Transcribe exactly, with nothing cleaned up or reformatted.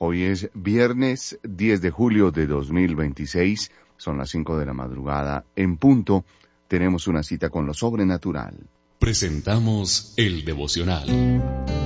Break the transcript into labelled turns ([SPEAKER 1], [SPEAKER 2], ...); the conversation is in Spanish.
[SPEAKER 1] Hoy es viernes diez de julio de dos mil veintiséis, son las cinco de la madrugada en punto. Tenemos una cita con lo sobrenatural.
[SPEAKER 2] Presentamos el devocional.